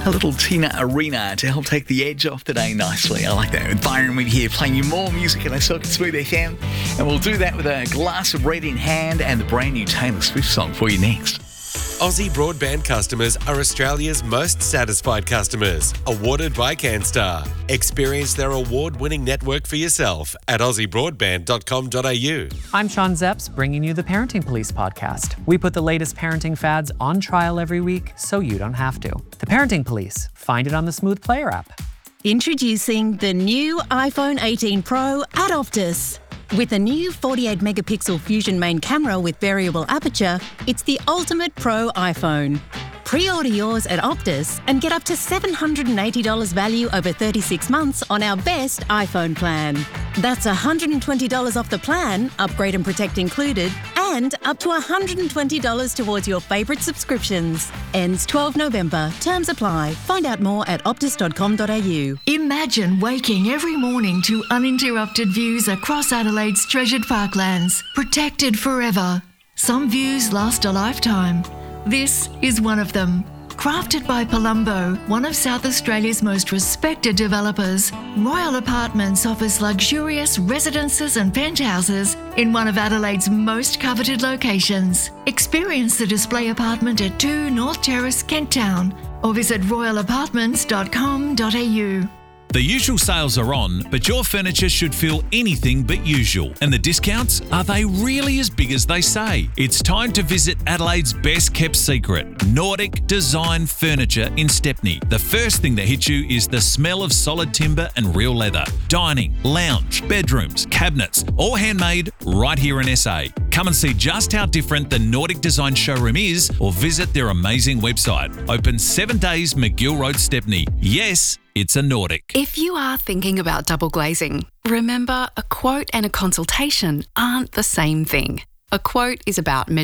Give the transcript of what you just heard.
A little Tina Arena to help take the edge off the day nicely. I like that. With Byron Weed here playing you more music and I Soak at Smooth FM. And we'll do that with a glass of red in hand and the brand new Taylor Swift song for you next. Aussie Broadband customers are Australia's most satisfied customers. Awarded by CanStar. Experience their award-winning network for yourself at aussiebroadband.com.au. I'm Sean Zepps, bringing you the Parenting Police podcast. We put the latest parenting fads on trial every week so you don't have to. The Parenting Police. Find it on the Smooth Player app. Introducing the new iPhone 18 Pro at Optus. With a new 48-megapixel Fusion main camera with variable aperture, it's the ultimate pro iPhone. Pre-order yours at Optus and get up to $780 value over 36 months on our best iPhone plan. That's $120 off the plan, upgrade and protect included, and up to $120 towards your favourite subscriptions. Ends 12 November. Terms apply. Find out more at optus.com.au. Imagine waking every morning to uninterrupted views across Adelaide's treasured parklands, protected forever. Some views last a lifetime. This is one of them. Crafted by Palumbo, one of South Australia's most respected developers, Royal Apartments offers luxurious residences and penthouses in one of Adelaide's most coveted locations. Experience the display apartment at 2 North Terrace, Kent Town, or visit royalapartments.com.au. The usual sales are on, but your furniture should feel anything but usual. And the discounts, are they really as big as they say? It's time to visit Adelaide's best kept secret, Nordic Design Furniture in Stepney. The first thing that hits you is the smell of solid timber and real leather. Dining, lounge, bedrooms, cabinets, all handmade right here in SA. Come and see just how different the Nordic Design showroom is or visit their amazing website. Open 7 days, McGill Road, Stepney. Yes, it's a Nordic. If you are thinking about double glazing, remember a quote and a consultation aren't the same thing. A quote is about